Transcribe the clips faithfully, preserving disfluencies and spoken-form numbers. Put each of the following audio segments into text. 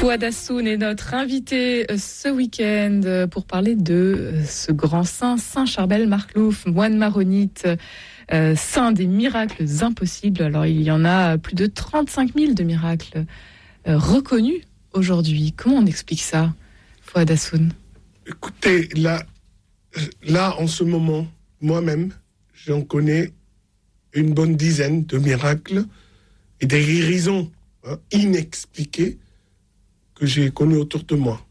Fouad Hassoun est notre invité ce week-end pour parler de ce grand saint, Saint Charbel Makhlouf, moine maronite, euh, saint des miracles impossibles. Alors il y en a plus de trente-cinq mille de miracles euh, reconnus aujourd'hui. Comment on explique ça, Fouad Hassoun ? Écoutez, là, là en ce moment, moi-même, j'en connais une bonne dizaine de miracles et des guérisons hein, inexpliquées que j'ai connu autour de moi.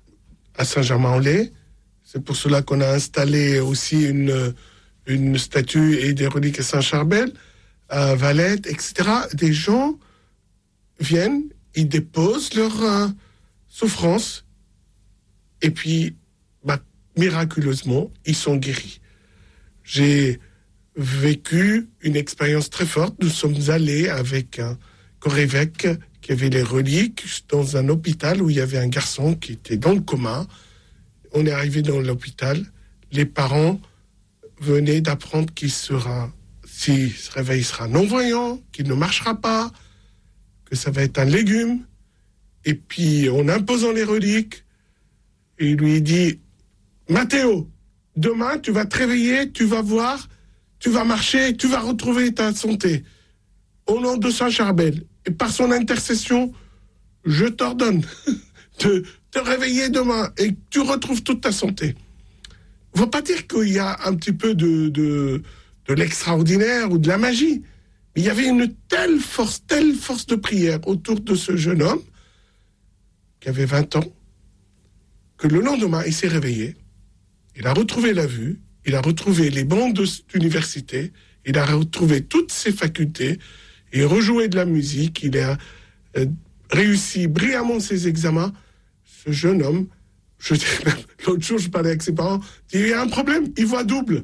À Saint-Germain-en-Laye, c'est pour cela qu'on a installé aussi une, une statue et des reliques à Saint-Charbel, à Valette, et cetera. Des gens viennent, ils déposent leur euh, souffrance, et puis, bah, miraculeusement, ils sont guéris. J'ai vécu une expérience très forte. Nous sommes allés avec un corps évêque qui avait les reliques dans un hôpital où il y avait un garçon qui était dans le coma. On est arrivé dans l'hôpital. Les parents venaient d'apprendre qu'il sera, s'il se réveille, il sera non-voyant, qu'il ne marchera pas, que ça va être un légume. Et puis, en imposant les reliques, il lui dit « Mathéo, demain, tu vas te réveiller, tu vas voir, tu vas marcher, tu vas retrouver ta santé. Au nom de Saint Charbel. Et par son intercession, je t'ordonne de te réveiller demain et que tu retrouves toute ta santé. » Il ne faut pas dire qu'il y a un petit peu de, de, de l'extraordinaire ou de la magie. Mais il y avait une telle force, telle force de prière autour de ce jeune homme qui avait vingt ans, que le lendemain, il s'est réveillé, il a retrouvé la vue, il a retrouvé les bancs d'université, il a retrouvé toutes ses facultés, il rejouait de la musique, il a euh, réussi brillamment ses examens. Ce jeune homme, je même, l'autre jour, je parlais avec ses parents, il y a un problème, il voit double.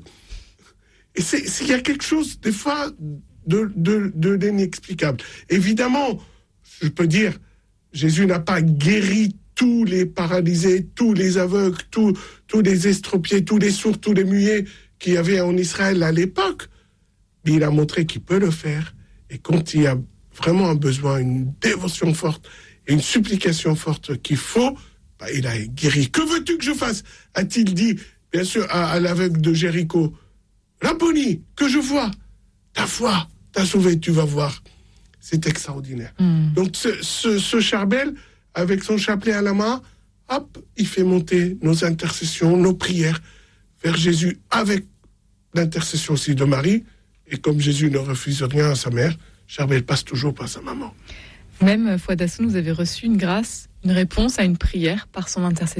Et c'est, c'est, il y a quelque chose, des fois, de, de, de l'inexplicable. Évidemment, je peux dire, Jésus n'a pas guéri tous les paralysés, tous les aveugles, tous, tous les estropiés, tous les sourds, tous les muets qu'il y avait en Israël à l'époque. Mais il a montré qu'il peut le faire. Et quand il y a vraiment un besoin, une dévotion forte et une supplication forte qu'il faut, bah, il a guéri. Que veux-tu que je fasse ? A-t-il dit, bien sûr, à, à l'aveugle de Jéricho. Rabboni, que je vois. Ta foi t'a sauvé, tu vas voir. C'est extraordinaire. Mmh. Donc ce, ce, ce Charbel, avec son chapelet à la main, hop, il fait monter nos intercessions, nos prières vers Jésus avec l'intercession aussi de Marie. Et comme Jésus ne refuse rien à sa mère, Charbel passe toujours par sa maman. Vous-même, Fouad Hassoun, vous avez reçu une grâce, une réponse à une prière par son intercession ?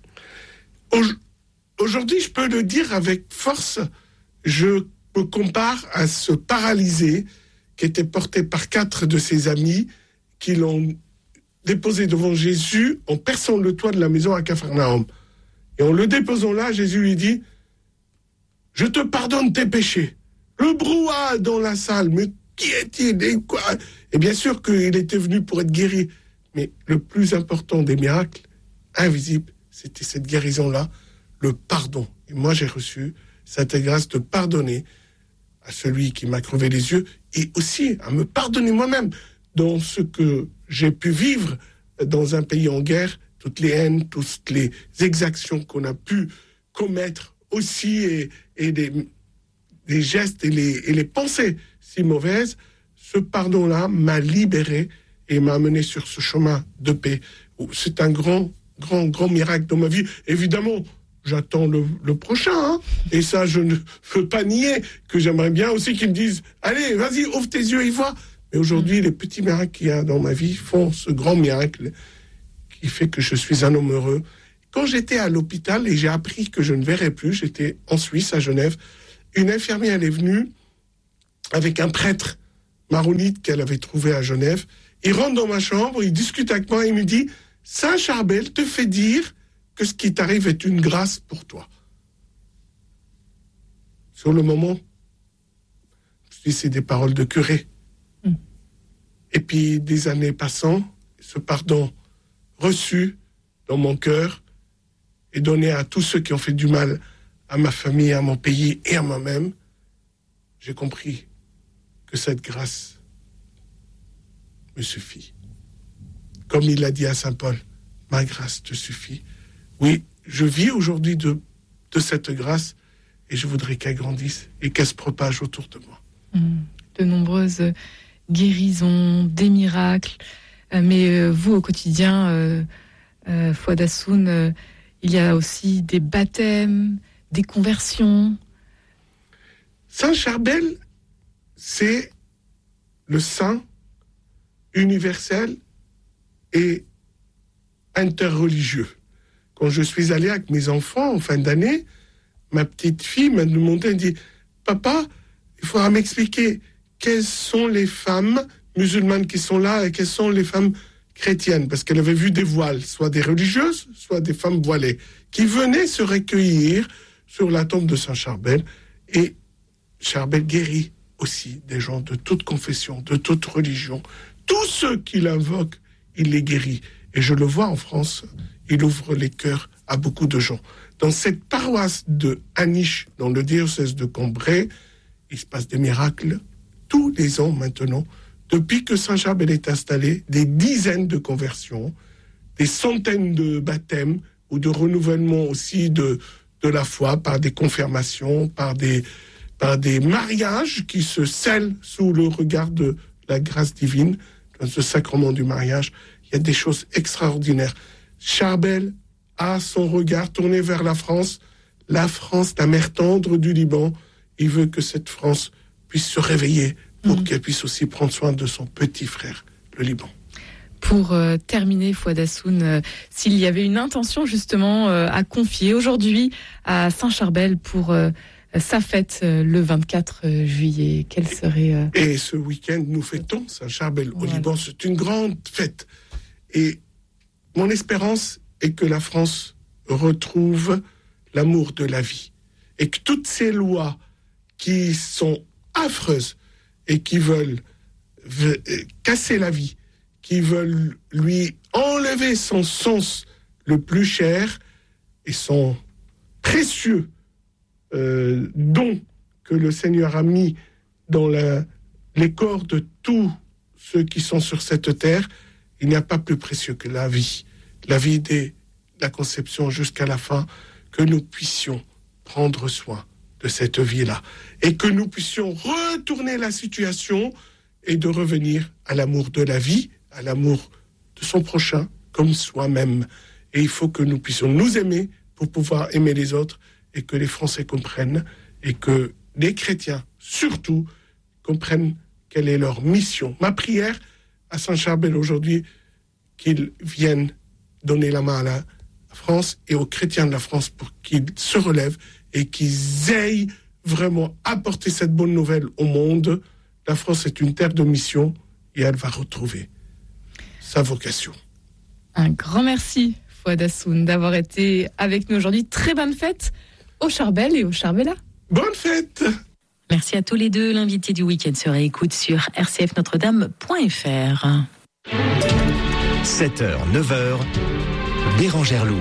Aujourd'hui, je peux le dire avec force, je me compare à ce paralysé qui était porté par quatre de ses amis qui l'ont déposé devant Jésus en perçant le toit de la maison à Capharnaüm. Et en le déposant là, Jésus lui dit « Je te pardonne tes péchés ». Le brouhaha dans la salle, mais qui est-il et quoi ? Et bien sûr qu'il était venu pour être guéri, mais le plus important des miracles invisibles, c'était cette guérison-là, le pardon. Et moi, j'ai reçu cette grâce de pardonner à celui qui m'a crevé les yeux et aussi à me pardonner moi-même dans ce que j'ai pu vivre dans un pays en guerre, toutes les haines, toutes les exactions qu'on a pu commettre aussi et, et des... les gestes et les, et les pensées si mauvaises, ce pardon-là m'a libéré et m'a amené sur ce chemin de paix. C'est un grand, grand, grand miracle dans ma vie. Évidemment, j'attends le, le prochain, hein, et ça, je ne veux pas nier que j'aimerais bien aussi qu'ils me disent « Allez, vas-y, ouvre tes yeux et vois ». Mais aujourd'hui, les petits miracles qu'il y a dans ma vie font ce grand miracle qui fait que je suis un homme heureux. Quand j'étais à l'hôpital et j'ai appris que je ne verrais plus, j'étais en Suisse, à Genève, une infirmière est venue avec un prêtre maronite qu'elle avait trouvé à Genève. Il rentre dans ma chambre, il discute avec moi, il me dit « Saint Charbel te fait dire que ce qui t'arrive est une grâce pour toi. » Sur le moment, je dis c'est des paroles de curé. Mm. Et puis des années passant, ce pardon reçu dans mon cœur et donné à tous ceux qui ont fait du mal à ma famille, à mon pays et à moi-même, j'ai compris que cette grâce me suffit. comme il l'a dit à Saint Paul, ma grâce te suffit. Oui, je vis aujourd'hui de, de cette grâce et je voudrais qu'elle grandisse et qu'elle se propage autour de moi. De nombreuses guérisons, des miracles, mais vous au quotidien, euh, euh, Fouad Hassoun, euh, il y a aussi des baptêmes, des conversions. Saint Charbel, c'est le saint universel et interreligieux. Quand je suis allé avec mes enfants en fin d'année, ma petite fille m'a demandé, elle dit, papa, il faudra m'expliquer quelles sont les femmes musulmanes qui sont là et quelles sont les femmes chrétiennes, parce qu'elle avait vu des voiles, soit des religieuses, soit des femmes voilées, qui venaient se recueillir sur la tombe de Saint Charbel. Et Charbel guérit aussi des gens de toute confession, de toute religion. Tous ceux qui l'invoquent, il les guérit. Et je le vois en France, il ouvre les cœurs à beaucoup de gens. Dans cette paroisse de Aniche, dans le diocèse de Cambrai, il se passe des miracles tous les ans maintenant. Depuis que Saint Charbel est installé, des dizaines de conversions, des centaines de baptêmes ou de renouvellement aussi de, de la foi par des confirmations, par des, par des mariages qui se scellent sous le regard de la grâce divine, dans ce sacrement du mariage. Il y a des choses extraordinaires. Charbel a son regard tourné vers la France, la France, la mère tendre du Liban. Il veut que cette France puisse se réveiller pour mmh. qu'elle puisse aussi prendre soin de son petit frère, le Liban. Pour euh, terminer, Fouad Hassoun, euh, s'il y avait une intention justement euh, à confier aujourd'hui à Saint Charbel pour euh, sa fête euh, le vingt-quatre juillet, quelle serait... Euh... Et ce week-end, nous fêtons Saint Charbel au voilà. Liban. C'est une grande fête. Et mon espérance est que la France retrouve l'amour de la vie. Et que toutes ces lois qui sont affreuses et qui veulent v- casser la vie, qui veulent lui enlever son sens le plus cher et son précieux euh, don que le Seigneur a mis dans la, les corps de tous ceux qui sont sur cette terre, il n'y a pas plus précieux que la vie. La vie dès la conception jusqu'à la fin, que nous puissions prendre soin de cette vie-là et que nous puissions retourner la situation et de revenir à l'amour de la vie, à l'amour de son prochain comme soi-même. Et il faut que nous puissions nous aimer pour pouvoir aimer les autres et que les Français comprennent et que les chrétiens, surtout, comprennent quelle est leur mission. Ma prière à Saint Charbel aujourd'hui, qu'ils viennent donner la main à la France et aux chrétiens de la France pour qu'ils se relèvent et qu'ils aillent vraiment apporter cette bonne nouvelle au monde. La France est une terre de mission et elle va retrouver sa vocation. Un grand merci, Fouad Hassoun, d'avoir été avec nous aujourd'hui. Très bonne fête au Charbel et au Charbella. Bonne fête! Merci à tous les deux. L'invité du week-end se réécoute sur r c f notre dame point f r. sept heures, neuf heures, Bérangère Loup.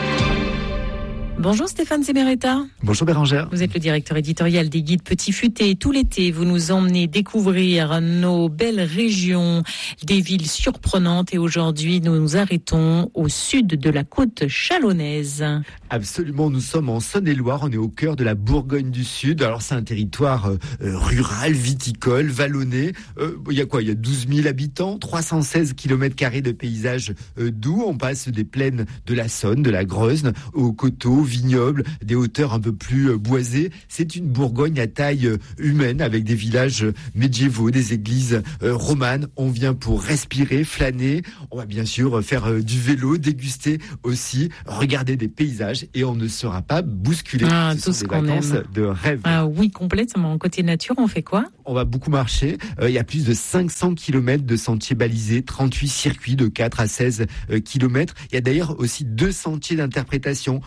Bonjour Stéphane Zemeretta. Bonjour Bérangère. Vous êtes le directeur éditorial des Guides Petit Futé. Tout l'été, vous nous emmenez découvrir nos belles régions, des villes surprenantes. Et aujourd'hui, nous nous arrêtons au sud de la côte chalonnaise. Absolument, nous sommes en Saône-et-Loire, on est au cœur de la Bourgogne du Sud. Alors c'est un territoire euh, rural, viticole, vallonné. Euh, il y a quoi ? Il y a douze mille habitants, trois cent seize kilomètres carrés de paysages euh, doux. On passe des plaines de la Saône, de la Grosne, aux coteaux, vignobles, des hauteurs un peu plus euh, boisées. C'est une Bourgogne à taille euh, humaine, avec des villages euh, médiévaux, des églises euh, romanes. On vient pour respirer, flâner. On va bien sûr faire euh, du vélo, déguster aussi, regarder des paysages. Et on ne sera pas bousculé. Ah, ce tout sont ce des qu'on vacances aime. de rêve. Ah oui, complètement. Côté nature, on fait quoi ? On va beaucoup marcher. Euh, il y a plus de cinq cents kilomètres de sentiers balisés, trente-huit circuits de quatre à seize euh, kilomètres. Il y a d'ailleurs aussi deux sentiers d'interprétation. Le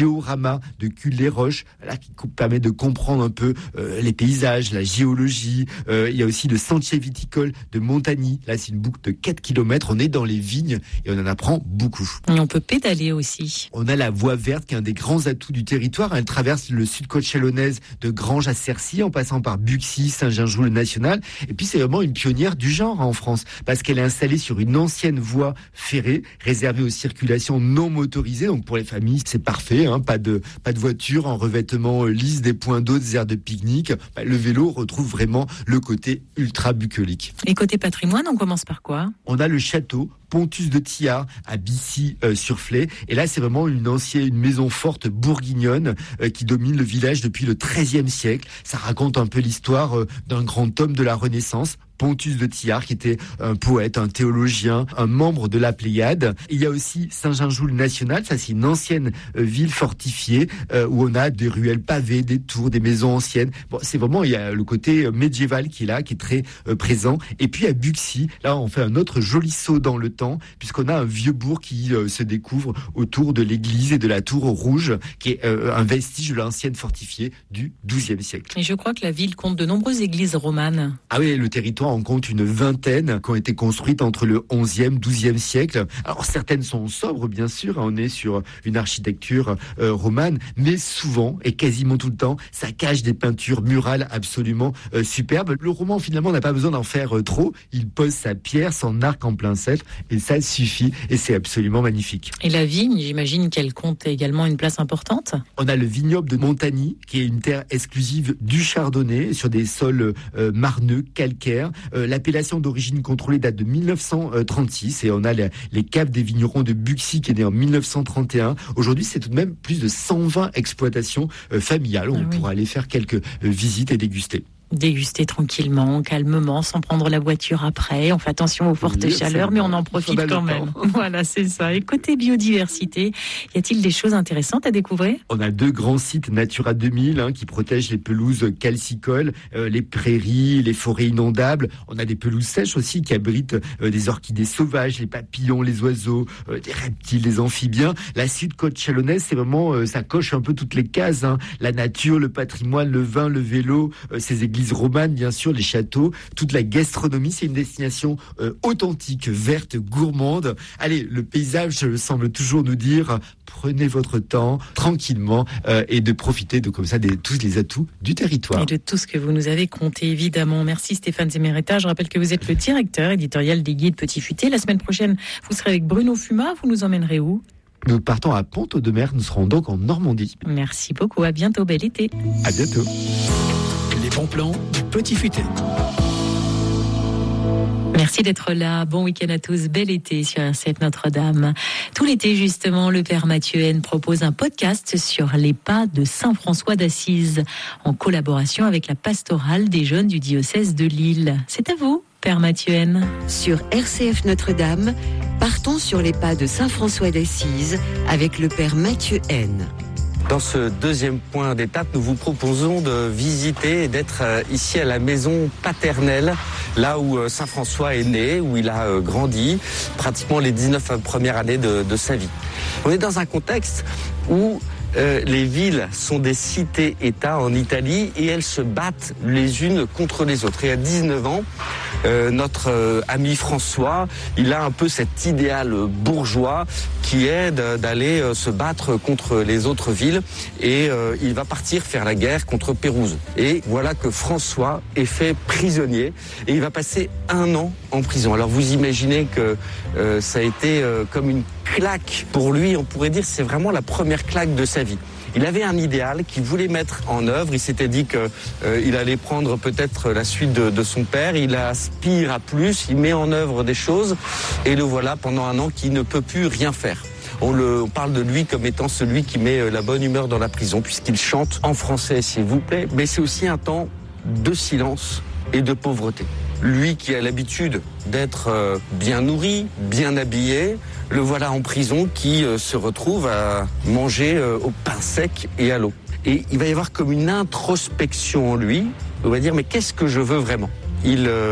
géorama de Cul-les-Roches, là, qui permet de comprendre un peu euh, les paysages, la géologie. Euh, il y a aussi le sentier viticole de Montagny. Là, c'est une boucle de quatre kilomètres. On est dans les vignes et on en apprend beaucoup. Et on peut pédaler aussi. On a la voie verte qui est un des grands atouts du territoire. Elle traverse le sud-côte chalonnaise de Granges à Cercy en passant par Buxy, Saint-Ginjoul national. Et puis, c'est vraiment une pionnière du genre en France parce qu'elle est installée sur une ancienne voie ferrée réservée aux circulations non motorisées. Donc, pour les familles, c'est parfait. Hein, pas de, pas de voiture en revêtement lisse, des points d'eau, des aires de pique-nique. Bah, le vélo retrouve vraiment le côté ultra bucolique. Et côté patrimoine, on commence par quoi ? On a le château Pontus de Thillard à Bissy-sur-Flay. Euh, et là, c'est vraiment une ancienne, une maison forte bourguignonne euh, qui domine le village depuis le treizième siècle. Ça raconte un peu l'histoire euh, d'un grand homme de la Renaissance, Pontus de Thillard, qui était un poète, un théologien, un membre de la Pléiade. Il y a aussi Saint-Ginjoul national, ça c'est une ancienne euh, ville fortifiée euh, où on a des ruelles pavées, des tours, des maisons anciennes. Bon, c'est vraiment, il y a le côté médiéval qui est là, qui est très euh, présent. Et puis à Buxy, là on fait un autre joli saut dans le temps, puisqu'on a un vieux bourg qui euh, se découvre autour de l'église et de la tour rouge, qui est euh, un vestige de l'ancienne fortifiée du douzième siècle. Et je crois que la ville compte de nombreuses églises romanes. Ah oui, le territoire en compte une vingtaine qui ont été construites entre le onzième, douzième siècle. Alors certaines sont sobres, bien sûr, on est sur une architecture euh, romane, mais souvent, et quasiment tout le temps, ça cache des peintures murales absolument euh, superbes. Le roman, finalement, n'a pas besoin d'en faire euh, trop. Il pose sa pierre, son arc en plein cintre, et ça suffit, et c'est absolument magnifique. Et la vigne, j'imagine qu'elle compte également une place importante. On a le vignoble de Montagny, qui est une terre exclusive du chardonnay, sur des sols euh, marneux, calcaires. Euh, L'appellation d'origine contrôlée date de mille neuf cent trente-six et on a les, les caves des vignerons de Buxy qui est né en mille neuf cent trente et un. Aujourd'hui, c'est tout de même plus de cent vingt exploitations euh, familiales. On ah oui. pourra aller faire quelques euh, visites et déguster. Déguster tranquillement, calmement, sans prendre la voiture après. On fait attention aux fortes oui, chaleurs, mais on en profite quand même. Voilà, c'est ça. Et côté biodiversité, y a-t-il des choses intéressantes à découvrir ? On a deux grands sites Natura deux mille hein, qui protègent les pelouses calcicoles, euh, les prairies, les forêts inondables. On a des pelouses sèches aussi qui abritent euh, des orchidées sauvages, les papillons, les oiseaux, euh, des reptiles, des amphibiens. La Sud-Côte chalonnaise, c'est vraiment, euh, ça coche un peu toutes les cases. Hein. La nature, le patrimoine, le vin, le vélo, euh, ces églises romanes, bien sûr, les châteaux, toute la gastronomie. C'est une destination euh, authentique, verte, gourmande. Allez, le paysage semble toujours nous dire prenez votre temps, tranquillement, euh, et de profiter de comme ça de tous les atouts du territoire. Et de tout ce que vous nous avez compté, évidemment. Merci Stéphane Zemeretta. Je rappelle que vous êtes le directeur éditorial des Guides Petit Futé. La semaine prochaine, vous serez avec Bruno Fumat. Vous nous emmènerez où ? Nous partons à Pont-Audemer. Nous serons donc en Normandie. Merci beaucoup. À bientôt. Bel été. À bientôt. Les bons plans du Petit Futé. Merci d'être là. Bon week-end à tous. Bel été sur R C F Notre-Dame. Tout l'été, justement, le Père Mathieu Haine propose un podcast sur les pas de Saint François d'Assise, en collaboration avec la pastorale des jeunes du diocèse de Lille. C'est à vous, Père Mathieu Haine. Sur R C F Notre-Dame, partons sur les pas de Saint François d'Assise avec le Père Mathieu Haine. Dans ce deuxième point d'étape, nous vous proposons de visiter et d'être ici à la maison paternelle, là où Saint François est né, où il a grandi, pratiquement les dix-neuf premières années de, de sa vie. On est dans un contexte où euh, les villes sont des cités-États en Italie et elles se battent les unes contre les autres. Et à dix-neuf ans, euh, notre euh, ami François, il a un peu cet idéal bourgeois qui est d'aller euh, se battre contre les autres villes et euh, il va partir faire la guerre contre Pérouse. Et voilà que François est fait prisonnier et il va passer un an en prison. Alors vous imaginez que euh, ça a été euh, comme une claque pour lui, on pourrait dire c'est vraiment la première claque de sa vie. Il avait un idéal qu'il voulait mettre en œuvre. Il s'était dit qu'il euh, allait prendre peut-être la suite de, de son père. Il aspire à plus, il met en œuvre des choses. Et le voilà pendant un an qui ne peut plus rien faire. On, le, on parle de lui comme étant celui qui met la bonne humeur dans la prison, puisqu'il chante en français, s'il vous plaît. Mais c'est aussi un temps de silence et de pauvreté. Lui qui a l'habitude d'être euh, bien nourri, bien habillé, le voilà en prison qui euh, se retrouve à manger euh, au pain sec et à l'eau. Et il va y avoir comme une introspection en lui, on va dire mais qu'est-ce que je veux vraiment ? Il euh,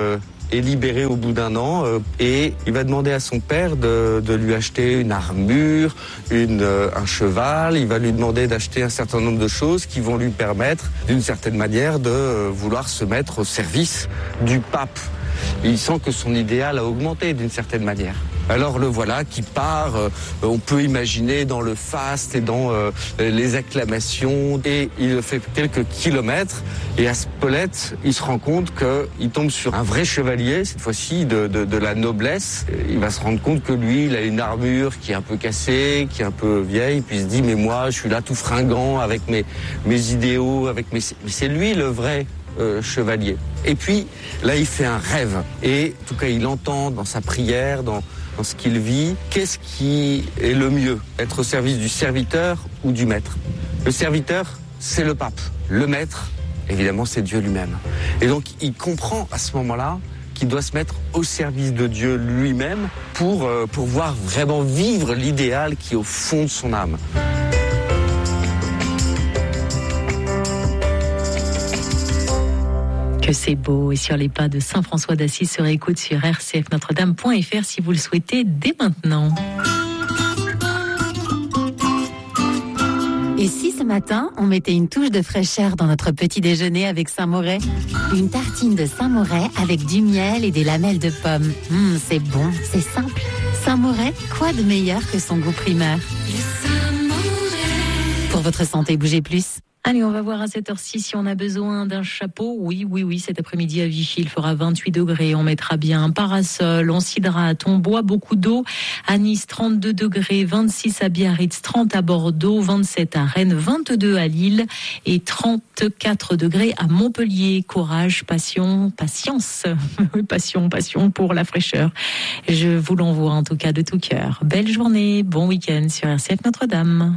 est libéré au bout d'un an euh, et il va demander à son père de, de lui acheter une armure, une, euh, un cheval. Il va lui demander d'acheter un certain nombre de choses qui vont lui permettre, d'une certaine manière, de euh, vouloir se mettre au service du pape. Il sent que son idéal a augmenté d'une certaine manière. Alors le voilà qui part, euh, on peut imaginer dans le faste et dans euh, les acclamations, et il fait quelques kilomètres, et à Spolète, il se rend compte qu'il tombe sur un vrai chevalier, cette fois-ci de, de, de la noblesse. Il va se rendre compte que lui, il a une armure qui est un peu cassée, qui est un peu vieille, puis il se dit, mais moi, je suis là tout fringant avec mes, mes idéaux, avec mes... mais c'est lui le vrai euh, chevalier. Et puis, là, il fait un rêve, et en tout cas, il entend dans sa prière, dans... dans ce qu'il vit, qu'est-ce qui est le mieux? Être au service du serviteur ou du maître? Le serviteur, c'est le pape. Le maître, évidemment, c'est Dieu lui-même. Et donc, il comprend à ce moment-là qu'il doit se mettre au service de Dieu lui-même pour euh, pouvoir vraiment vivre l'idéal qui est au fond de son âme. Que c'est beau, et sur les pas de Saint François d'Assise se réécoute sur r c f notre dame point f r si vous le souhaitez dès maintenant. Et si ce matin, on mettait une touche de fraîcheur dans notre petit déjeuner avec Saint-Moret? Une tartine de Saint-Moret avec du miel et des lamelles de pommes. Mmh, c'est bon, c'est simple. Saint-Moret, quoi de meilleur que son goût primaire? Pour votre santé, bougez plus. Allez, on va voir à cette heure-ci si on a besoin d'un chapeau. Oui, oui, oui, cet après-midi à Vichy, il fera vingt-huit degrés. On mettra bien un parasol, on s'hydrate, on boit beaucoup d'eau. À Nice, trente-deux degrés, vingt-six à Biarritz, trente à Bordeaux, vingt-sept à Rennes, vingt-deux à Lille et trente-quatre degrés à Montpellier. Courage, passion, patience. Oui, passion, passion pour la fraîcheur. Je vous l'envoie en tout cas de tout cœur. Belle journée, bon week-end sur R C F Notre-Dame.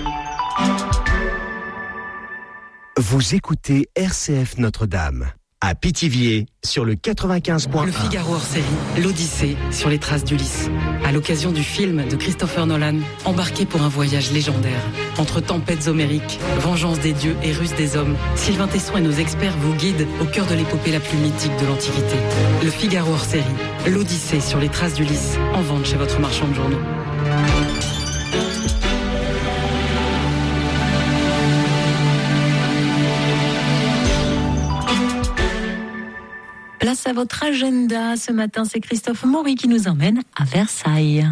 Vous écoutez R C F Notre-Dame, à Pithiviers, sur le quatre-vingt-quinze point un. Le Figaro hors série, l'Odyssée, sur les traces d'Ulysse. À l'occasion du film de Christopher Nolan, embarqué pour un voyage légendaire. Entre tempêtes homériques, vengeance des dieux et ruse des hommes, Sylvain Tesson et nos experts vous guident au cœur de l'épopée la plus mythique de l'Antiquité. Le Figaro hors série, l'Odyssée, sur les traces d'Ulysse, en vente chez votre marchand de journaux. Place à votre agenda. Ce matin, c'est Christophe Maury qui nous emmène à Versailles.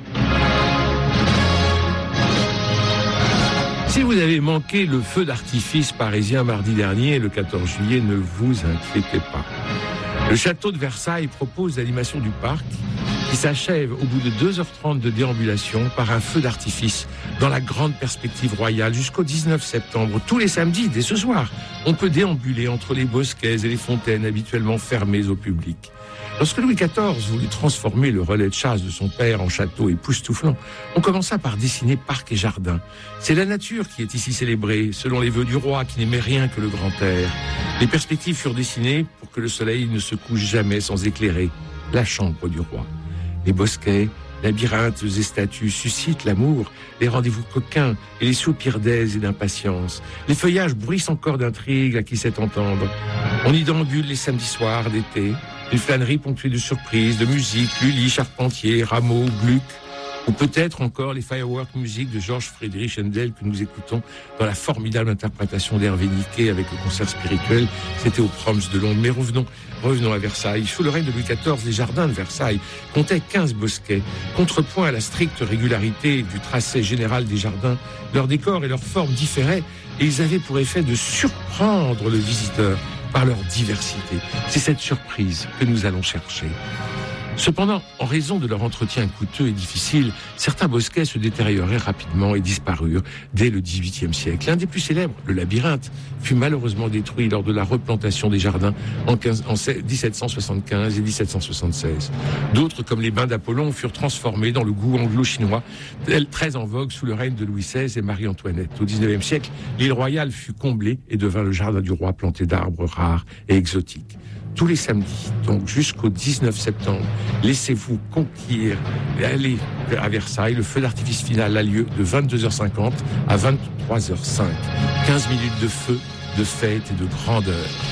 Si vous avez manqué le feu d'artifice parisien mardi dernier, le quatorze juillet, ne vous inquiétez pas. Le château de Versailles propose l'animation du parc qui s'achève au bout de deux heures trente de déambulation par un feu d'artifice dans la grande perspective royale jusqu'au dix-neuf septembre. Tous les samedis, dès ce soir, on peut déambuler entre les bosquets et les fontaines habituellement fermées au public. Lorsque Louis quatorze voulut transformer le relais de chasse de son père en château époustouflant, on commença par dessiner parc et jardin. C'est la nature qui est ici célébrée, selon les vœux du roi qui n'aimait rien que le grand air. Les perspectives furent dessinées pour que le soleil ne se couche jamais sans éclairer la chambre du roi. Les bosquets, labyrinthes et statues suscitent l'amour, les rendez-vous coquins et les soupirs d'aise et d'impatience. Les feuillages bruissent encore d'intrigue à qui sait entendre. On y déambule les samedis soirs d'été, une flânerie ponctuée de surprises, de musique, Lully, Charpentier, Rameau, Gluck, ou peut-être encore les firework musique de Georges Friedrich Händel que nous écoutons dans la formidable interprétation d'Hervé Niquet avec le concert spirituel. C'était au Proms de Londres. Mais revenons, revenons à Versailles. Sous le règne de Louis quatorze, les jardins de Versailles comptaient quinze bosquets. Contrepoint à la stricte régularité du tracé général des jardins, leur décor et leur forme différaient et ils avaient pour effet de surprendre le visiteur par leur diversité. C'est cette surprise que nous allons chercher. Cependant, en raison de leur entretien coûteux et difficile, certains bosquets se détérioraient rapidement et disparurent dès le dix-huitième siècle. L'un des plus célèbres, le labyrinthe, fut malheureusement détruit lors de la replantation des jardins en, quinze, en dix-sept cent soixante-quinze et dix-sept cent soixante-seize. D'autres, comme les bains d'Apollon, furent transformés dans le goût anglo-chinois, très en vogue sous le règne de Louis seize et Marie-Antoinette. Au dix-neuvième siècle, l'île royale fut comblée et devint le jardin du roi planté d'arbres rares et exotiques. Tous les samedis, donc jusqu'au dix-neuf septembre, laissez-vous conquérir et allez à Versailles. Le feu d'artifice final a lieu de vingt-deux heures cinquante à vingt-trois heures cinq. quinze minutes de feu, de fête et de grandeur.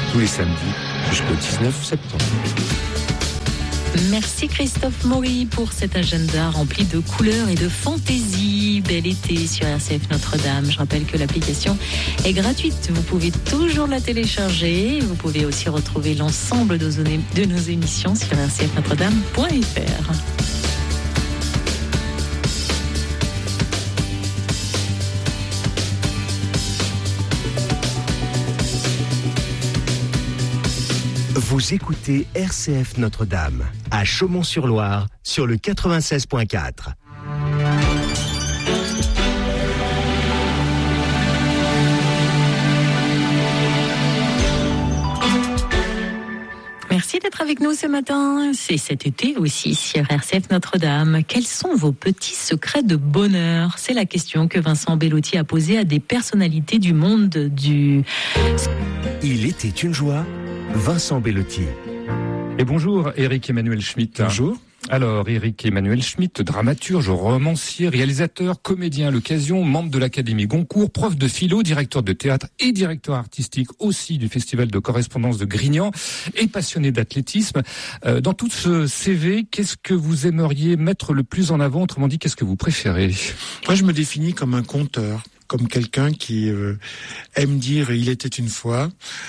tous les samedis jusqu'au dix-neuf septembre. Merci Christophe Maury pour cet agenda rempli de couleurs et de fantaisie. Bel été sur R C F Notre-Dame. Je rappelle que l'application est gratuite. Vous pouvez toujours la télécharger. Vous pouvez aussi retrouver l'ensemble de nos émissions sur r c f notre dame point f r. Vous écoutez R C F Notre-Dame à Chaumont-sur-Loire sur le quatre-vingt-seize point quatre. Merci d'être avec nous ce matin. C'est cet été aussi sur R C F Notre-Dame. Quels sont vos petits secrets de bonheur ? C'est la question que Vincent Bellotti a posée à des personnalités du monde du... Il était une joie. Vincent Bellotti. Et bonjour Éric Emmanuel Schmitt. Bonjour. Alors Éric Emmanuel Schmitt, dramaturge, romancier, réalisateur, comédien à l'occasion, membre de l'Académie Goncourt, prof de philo, directeur de théâtre et directeur artistique aussi du Festival de correspondance de Grignan et passionné d'athlétisme. Euh, dans tout ce C V, qu'est-ce que vous aimeriez mettre le plus en avant ? Autrement dit, qu'est-ce que vous préférez ? Moi, je me définis comme un conteur, comme quelqu'un qui euh, aime dire « il était une fois »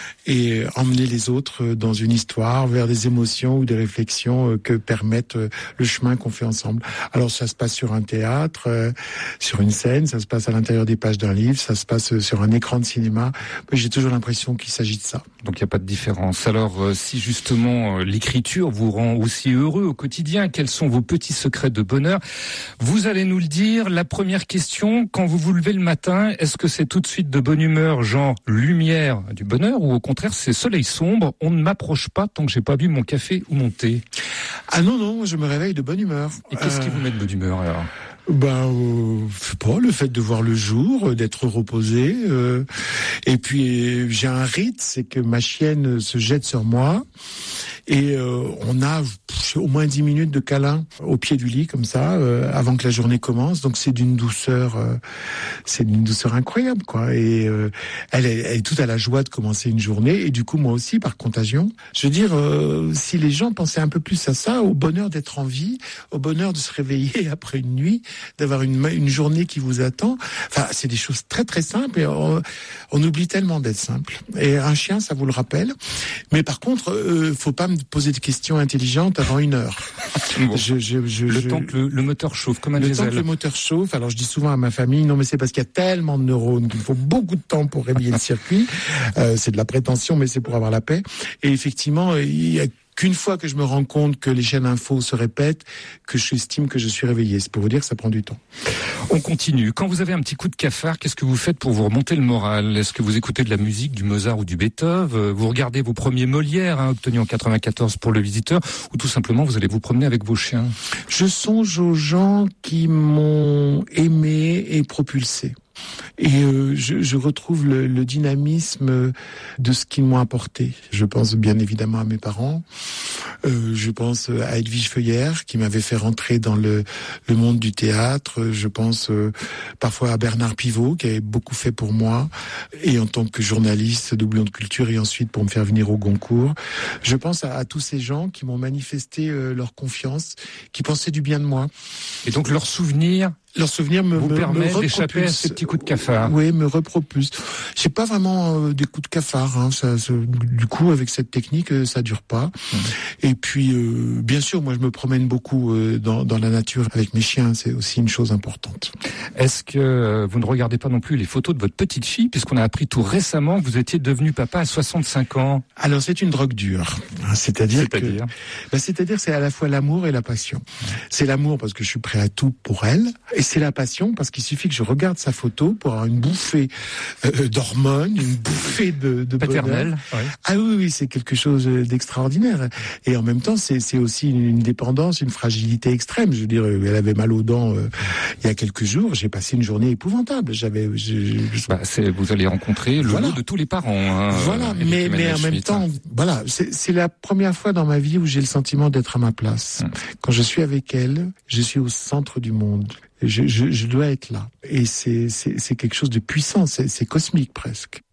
et emmener les autres dans une histoire, vers des émotions ou des réflexions que permettent le chemin qu'on fait ensemble. Alors ça se passe sur un théâtre, euh, sur une scène, ça se passe à l'intérieur des pages d'un livre, ça se passe sur un écran de cinéma. J'ai toujours l'impression qu'il s'agit de ça. Donc il n'y a pas de différence. Alors euh, si justement euh, l'écriture vous rend aussi heureux au quotidien, quels sont vos petits secrets de bonheur ? Vous allez nous le dire. La première question, quand vous vous levez le matin, est-ce que c'est tout de suite de bonne humeur, genre lumière du bonheur, ou au contraire c'est soleil sombre, on ne m'approche pas tant que j'ai pas bu mon café ou mon thé ? Ah non, non, je me réveille de bonne humeur. Et qu'est-ce euh... qui vous met de bonne humeur alors ? Ben, euh, je sais pas, le fait de voir le jour, d'être reposé. Euh, et puis j'ai un rite, c'est que ma chienne se jette sur moi. Et euh, on a au moins dix minutes de câlin au pied du lit, comme ça, euh, avant que la journée commence. Donc c'est d'une douceur, euh, c'est d'une douceur incroyable, quoi. Et euh, elle, est, elle est toute à la joie de commencer une journée. Et du coup, moi aussi, par contagion. Je veux dire, euh, si les gens pensaient un peu plus à ça, au bonheur d'être en vie, au bonheur de se réveiller après une nuit, d'avoir une, une journée qui vous attend. Enfin, c'est des choses très très simples. Et on, on oublie tellement d'être simple. Et un chien, ça vous le rappelle. Mais par contre, euh, faut pas me poser des questions intelligentes avant une heure. Bon. Je, je, je, le je... temps que le, le moteur chauffe, comme un le diesel. Le temps que le moteur chauffe. Alors je dis souvent à ma famille, non mais c'est parce qu'il y a tellement de neurones qu'il faut beaucoup de temps pour réveiller le circuit. Euh, c'est de la prétention, mais c'est pour avoir la paix. Et effectivement, il y a qu'une fois que je me rends compte que les chaînes infos se répètent, que j'estime que je suis réveillé. C'est pour vous dire que ça prend du temps. On continue. Quand vous avez un petit coup de cafard, qu'est-ce que vous faites pour vous remonter le moral ? Est-ce que vous écoutez de la musique, du Mozart ou du Beethoven ? Vous regardez vos premiers Molières, hein, obtenus en quatre-vingt-quatorze pour Le Visiteur, ou tout simplement vous allez vous promener avec vos chiens ? Je songe aux gens qui m'ont aimé et propulsé. Et euh, je, je retrouve le, le dynamisme de ce qu'ils m'ont apporté. Je pense bien évidemment à mes parents. Euh, je pense à Edwige Feuillère qui m'avait fait rentrer dans le, le monde du théâtre. Je pense euh, parfois à Bernard Pivot qui avait beaucoup fait pour moi et en tant que journaliste doublon de culture et ensuite pour me faire venir au Goncourt. Je pense à, à tous ces gens qui m'ont manifesté euh, leur confiance, qui pensaient du bien de moi. Et donc leur souvenir Leur souvenir me, vous me, permet me d'échapper à ces petits coups de cafard. Oui, me repropulse. J'ai pas vraiment euh, des coups de cafard. Hein. Ça, ça, du coup, avec cette technique, euh, ça dure pas. Mmh. Et puis, euh, bien sûr, moi, je me promène beaucoup euh, dans, dans la nature avec mes chiens. C'est aussi une chose importante. Est-ce que euh, vous ne regardez pas non plus les photos de votre petite fille, puisqu'on a appris tout récemment que vous étiez devenu papa à soixante-cinq ans ? Alors, c'est une drogue dure. C'est-à-dire, c'est-à-dire que, bah, c'est-à-dire, c'est à la fois l'amour et la passion. Mmh. C'est l'amour parce que je suis prêt à tout pour elle. Et c'est la passion parce qu'il suffit que je regarde sa photo pour avoir une bouffée euh, d'hormones, une bouffée de, de paternelle. Ouais. Ah oui, oui, c'est quelque chose d'extraordinaire. Et en même temps, c'est, c'est aussi une, une dépendance, une fragilité extrême. Je veux dire, elle avait mal aux dents euh, il y a quelques jours. J'ai passé une journée épouvantable. J'avais. Je, je... Bah, c'est, vous allez rencontrer le voilà. lot de tous les parents. Hein, voilà, mais, mais en même temps, voilà, c'est, c'est la première fois dans ma vie où j'ai le sentiment d'être à ma place. Hum. Quand je suis avec elle, je suis au centre du monde. Je, je, je dois être là. Et c'est, c'est, c'est quelque chose de puissant, c'est, c'est cosmique presque.